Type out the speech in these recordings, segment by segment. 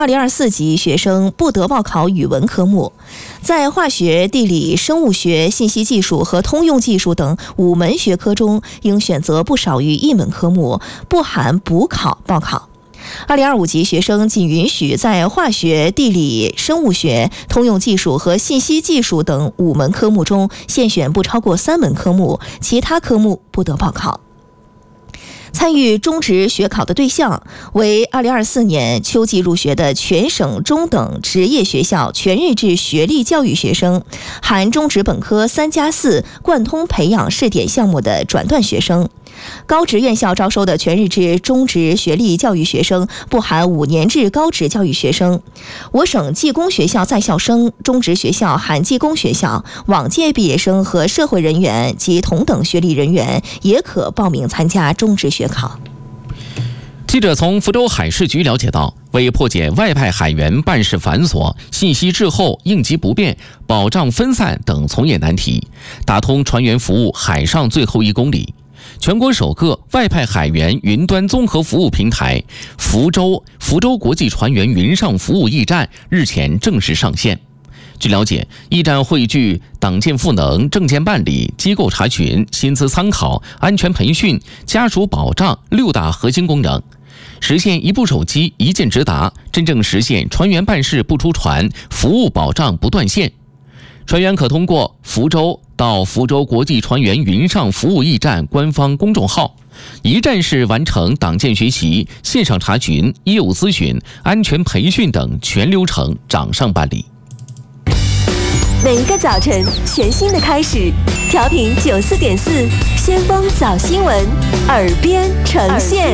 2024级学生不得报考语文科目，在化学、地理、生物学、信息技术和通用技术等5门学科中，应选择不少于1门科目，不含补考报考。2025级学生仅允许在化学、地理、生物学、通用技术和信息技术等5门科目中现选不超过3门科目，其他科目不得报考。参与中职学考的对象为2024年秋季入学的全省中等职业学校全日制学历教育学生，含中职本科3+4贯通培养试点项目的转段学生。高职院校招收的全日制中职学历教育学生不含5年制高职教育学生。我省技工学校在校生、中职学校含技工学校、往届毕业生和社会人员及同等学历人员也可报名参加中职学考。 记者从福州海事局了解到，为破解外派海员办事繁琐、信息滞后、应急不便、保障分散等从业难题，打通船员服务海上最后1公里，全国首个外派海员云端综合服务平台福州国际船员云上服务驿站日前正式上线。据了解，驿站汇聚党建赋能、证件办理、机构查询、薪资参考、安全培训、家属保障6大核心功能，实现一部手机一键直达，真正实现船员办事不出船，服务保障不断线。船员可通过福州到福州国际船员云上服务驿站官方公众号，一站式完成党建学习、线上查询、业务咨询、安全培训等全流程掌上办理。 每一个早晨，全新的开始。调频94.4，先锋早新闻，耳边呈现。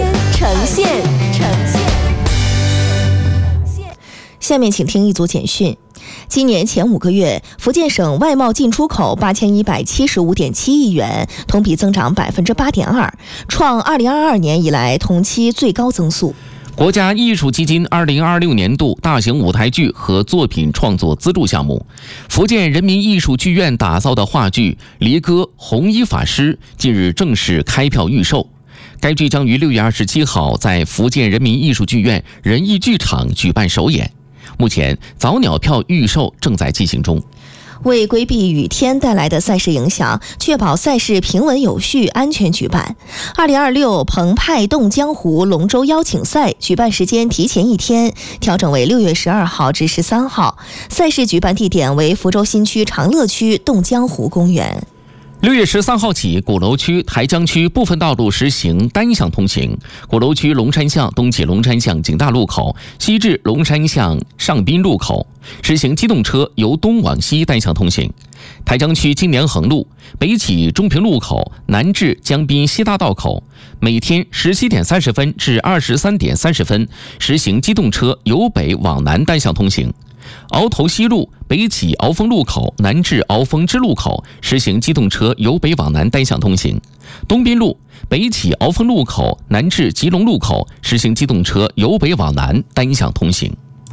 下面请听一组简讯。今年前5个月，福建省外贸进出口8175.7亿元，同比增长8.2%，创2022年以来同期最高增速。 国家艺术基金2026年度大型舞台剧和作品创作资助项目，福建人民艺术剧院打造的话剧《离歌红衣法师》近日正式开票预售。该剧将于6月27号在福建人民艺术剧院仁义剧场举办首演。目前早鸟票预售正在进行中。 为规避雨天带来的赛事影响，确保赛事平稳有序、安全举办，2026澎湃动江湖龙舟邀请赛举办时间提前1天，调整为6月12号至13号。赛事举办地点为福州新区长乐区动江湖公园。 6月13号起，鼓楼区、台江区部分道路实行单向通行。鼓楼区龙山巷东起龙山巷景大路口，西至龙山巷上滨路口，实行机动车由东往西单向通行。台江区金莲横路北起中平路口，南至江滨西大道口，每天17点30分至23点30分，实行机动车由北往南单向通行。鳌头西路北起鳌峰路口，南至鳌峰支路口，实行机动车由北往南单向通行。东滨路北起鳌峰路口，南至吉隆路口，实行机动车由北往南单向通行。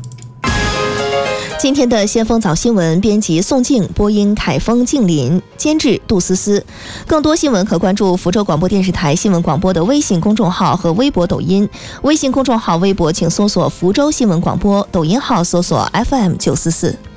今天的先锋早新闻，编辑宋静，播音凯峰、静林，监制杜思思。更多新闻可关注福州广播电视台新闻广播的微信公众号和微博、抖音。微信公众号、微博请搜索福州新闻广播，抖音号搜索 FM944。